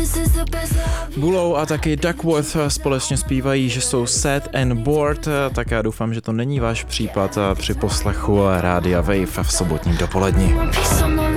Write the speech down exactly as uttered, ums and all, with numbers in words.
Bulou a taky Duckworth společně zpívají, že jsou sad and bored, tak já doufám, že to není váš případ při poslechu Rádia Wave v sobotním dopoledni.